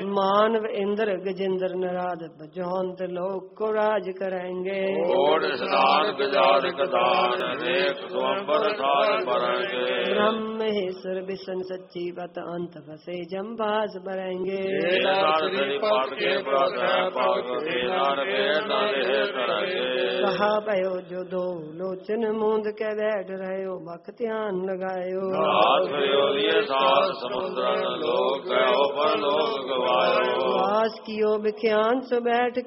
मानव इंद्र गजेंद्र नराद बजौंत लोक को राज करेंगे। ब्रह्म महेश्वर विष्णु सच्ची बत अंत बसे जम्बास बरेंगे। कहा भयो जो दो लोचन मूंद के बैठ रहे हो बख ध्यान लगायो। वास कियो विख्यान सो बैठ